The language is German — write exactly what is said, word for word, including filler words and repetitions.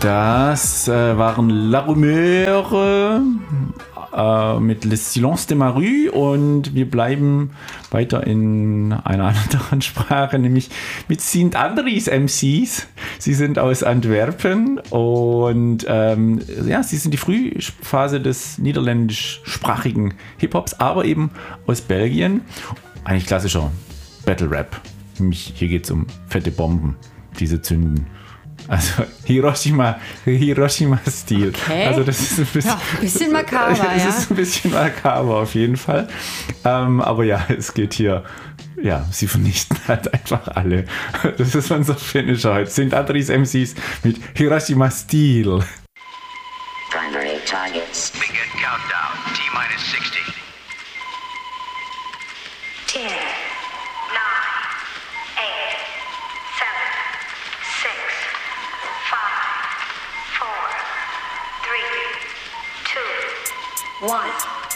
Das äh, waren La Rumeur äh, mit Le Silence de Maru und wir bleiben weiter in einer anderen Sprache, nämlich mit Sint Andries M Cs. Sie sind aus Antwerpen und ähm, ja, sie sind die Frühphase des niederländischsprachigen Hip-Hops, aber eben aus Belgien. Eigentlich klassischer Battle-Rap. Nämlich hier geht es um fette Bomben, diese zünden. Also Hiroshima, Hiroshima-Stil. Okay. Also das ist ein bisschen, ja, ein bisschen makaber, das ja. ist ein bisschen makaber auf jeden Fall. Ähm, aber ja, es geht hier, ja, sie vernichten halt einfach alle. Das ist unser Finisher heute. Sint Andries M Cs mit Hiroshima-Stil. Primary targets. Begin countdown. T-minus sixty. ten, nine, eight, seven, six, five, four, three, two, one.